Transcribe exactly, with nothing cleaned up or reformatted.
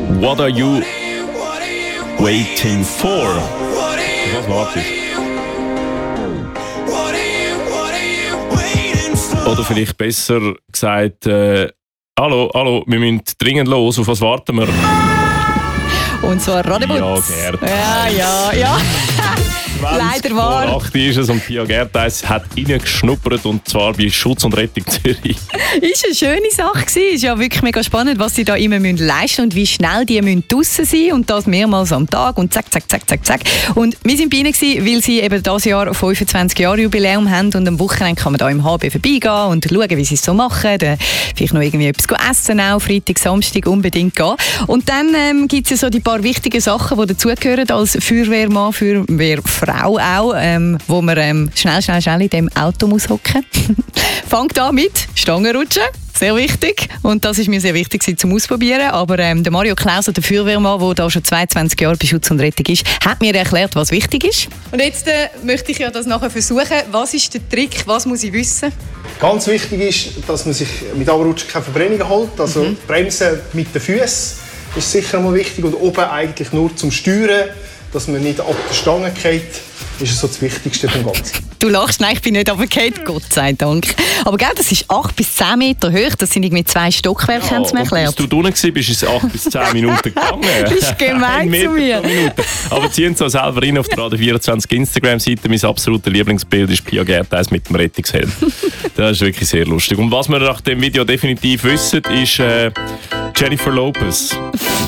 What are you waiting for? Was wartest du? Oder vielleicht besser gesagt, äh, hallo, hallo, wir müssen dringend los, auf was warten wir? Und zwar Radebutz. Pia Gerd. Ja, ja, ja. Leider wahr. acht ist es und Pia Gertheis hat reingeschnuppert und zwar bei Schutz und Rettung Zürich. Ist eine schöne Sache gewesen. Ist ja wirklich mega spannend, was sie da immer leisten müssen und wie schnell die müssen draussen sein müssen und das mehrmals am Tag und zack, zack, zack, zack, zack. Und wir sind bei ihnen gewesen, weil sie eben dieses Jahr fünfundzwanzig Jahre Jubiläum haben und am Wochenende kann man da im H B vorbeigehen und schauen, wie sie es so machen. Dann vielleicht noch irgendwie etwas essen auch, Freitag, Samstag unbedingt gehen. Und dann ähm, gibt es ja so die paar wichtigen Sachen, die dazugehören als Feuerwehrmann, Feuerwehrfrau auch, ähm, wo man ähm, schnell, schnell, schnell in dem Auto muss hocken. Fangt an mit Stangenrutschen, sehr wichtig. Und das ist mir sehr wichtig zum Ausprobieren. Aber ähm, der Mario Klauser, der Feuerwehrmann, der da schon zweiundzwanzig Jahre bei Schutz und Rettung ist, hat mir erklärt, was wichtig ist. Und jetzt äh, möchte ich ja das nachher versuchen. Was ist der Trick? Was muss ich wissen? Ganz wichtig ist, dass man sich mit Abrutschen keine Verbrennungen holt. Also mhm. Bremsen mit den Füßen ist sicher mal wichtig. Und oben eigentlich nur zum Steuern, dass man nicht ab der Stange geht, ist so das Wichtigste vom Ganzen. Du lachst, nein, ich bin nicht runtergefallen, Gott sei Dank. Aber gell, das ist acht bis zehn Meter hoch, das sind irgendwie zwei Stockwerke, ja, haben sie mir erklärt. Bis du drinnen warst, ist es acht bis zehn Minuten gegangen. Das ist gemein zu mir. Aber ziehen Sie auch selber rein auf der Radio vierundzwanzig Instagram-Seite. Mein absolutes Lieblingsbild ist Pia Gertheis mit dem Rettungshelm. Das ist wirklich sehr lustig. Und was wir nach dem Video definitiv wissen, ist äh, Jennifer Lopez.